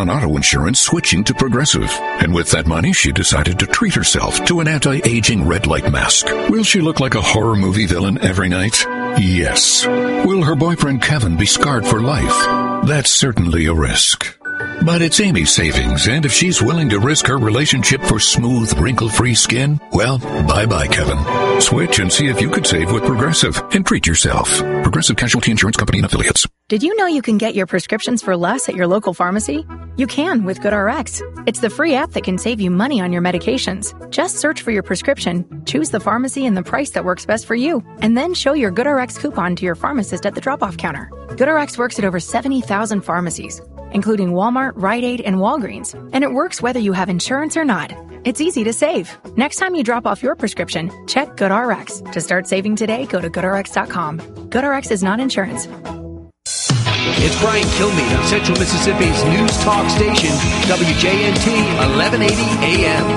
on auto insurance switching to Progressive. And with that money, she decided to treat herself to an anti-aging red light mask. Will she look like a horror movie villain every night? Yes. Will her boyfriend Kevin be scarred for life? That's certainly a risk. But it's Amy's savings, and if she's willing to risk her relationship for smooth, wrinkle-free skin, well, bye-bye, Kevin. Switch and see if you could save with Progressive and treat yourself. Progressive Casualty Insurance Company and Affiliates. Did you know you can get your prescriptions for less at your local pharmacy? You can with GoodRx. It's the free app that can save you money on your medications. Just search for your prescription, choose the pharmacy and the price that works best for you, and then show your GoodRx coupon to your pharmacist at the drop-off counter. GoodRx works at over 70,000 pharmacies, including Walmart, Rite Aid, and Walgreens, and it works whether you have insurance or not. It's easy to save. Next time you drop off your prescription, check GoodRx. To start saving today, go to GoodRx.com. GoodRx is not insurance. It's Brian Kilmeade on Central Mississippi's news talk station, WJNT 1180 AM.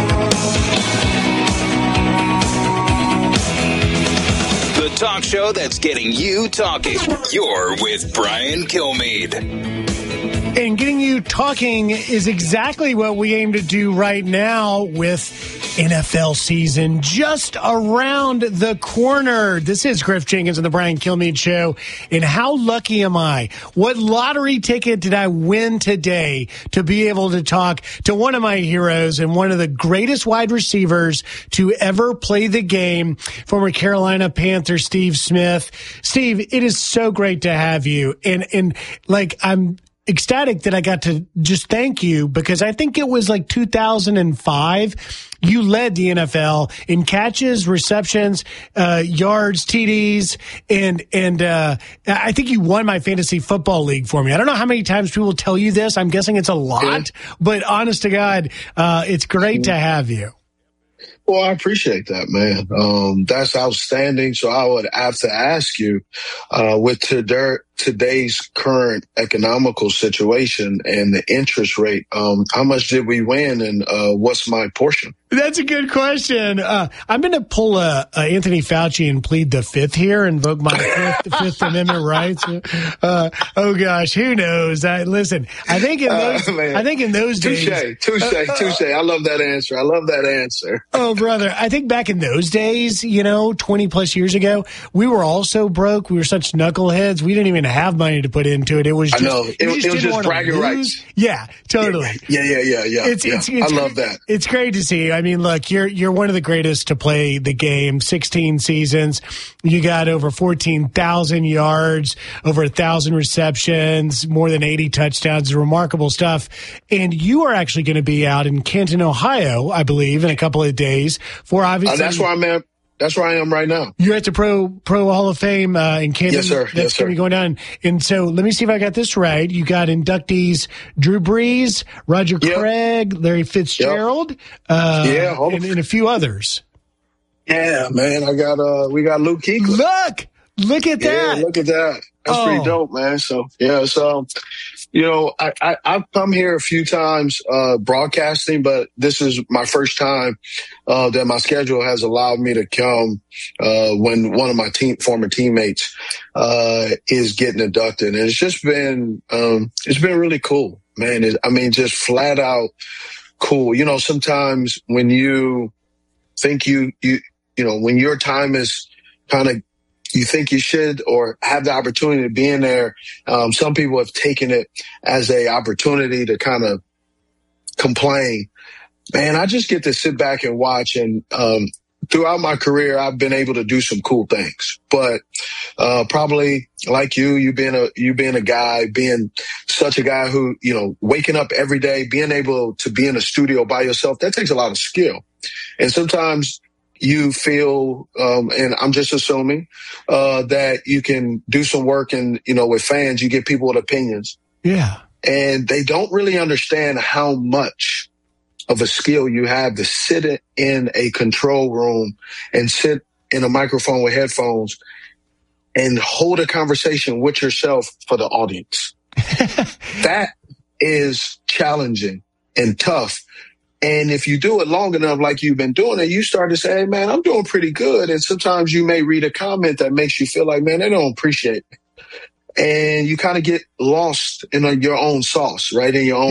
The talk show that's getting you talking. You're with Brian Kilmeade. And getting you talking is exactly what we aim to do right now with NFL season just around the corner. This is Griff Jenkins and the Brian Kilmeade Show. And how lucky am I? What lottery ticket did I win today to be able to talk to one of my heroes and one of the greatest wide receivers to ever play the game, former Carolina Panther Steve Smith. Steve, it is so great to have you. And I'm ecstatic that I got to just thank you, because I think it was like 2005. You led the NFL in catches, receptions, yards, TDs, and I think you won my fantasy football league for me. I don't know how many times people tell you this. I'm guessing it's a lot, but honest to God, it's great to have you. Well, I appreciate that, man. That's outstanding. So I would have to ask you, with today's current economical situation and the interest rate, how much did we win, and what's my portion? That's a good question. I'm going to pull a Anthony Fauci and plead the fifth here, invoke my Fifth Amendment rights. Oh gosh, who knows? Listen, I think in those days, touche. I love that answer. Oh, brother, I think back in those days, 20 plus years ago, we were all so broke. We were such knuckleheads. We didn't even have money to put into it. It was just, it was just bragging rights. Yeah, totally. Yeah. I love that. It's great to see. I mean, look, you're one of the greatest to play the game. 16 seasons. You got over 14,000 yards, over 1,000 receptions, more than 80 touchdowns. Remarkable stuff. And you are actually going to be out in Canton, Ohio, I believe, in a couple of days for obviously. That's where I'm at. That's where I am right now. You're at the Pro Hall of Fame in Canton. Yes, sir. That's going to be going down. And so let me see if I got this right. You got inductees Drew Brees, Roger Craig, Larry Fitzgerald, and a few others. Yeah, man. We got Luke Kuechly. Look at that. Yeah, look at that. That's pretty dope, man. So, I've come here a few times broadcasting, but this is my first time that my schedule has allowed me to come when one of my former teammates is getting inducted. And it's just been really cool, man. Just flat out cool. Sometimes when you think when your time is kind of, you think you should or have the opportunity to be in there. Some people have taken it as a opportunity to kind of complain. Man, I just get to sit back and watch. And throughout my career, I've been able to do some cool things. But probably like you being a guy, being such a guy who, waking up every day, being able to be in a studio by yourself, that takes a lot of skill. And sometimes you feel, and I'm just assuming, that you can do some work and, with fans, you get people with opinions. Yeah. And they don't really understand how much of a skill you have to sit in a control room and sit in a microphone with headphones and hold a conversation with yourself for the audience. That is challenging and tough. And if you do it long enough, like you've been doing it, you start to say, hey, man, I'm doing pretty good. And sometimes you may read a comment that makes you feel like, man, they don't appreciate me. And you kind of get lost in your own sauce, right? In your own